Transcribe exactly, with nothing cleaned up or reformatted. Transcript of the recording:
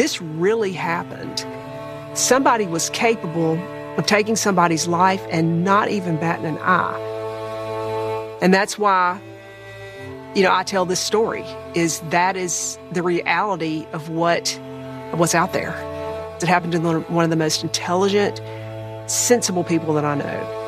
this really happened. Somebody was capable of taking somebody's life and not even batting an eye. And that's why, you know, I tell this story, is that is the reality of what of what's out there. It happened to one of the most intelligent, sensible people that I know.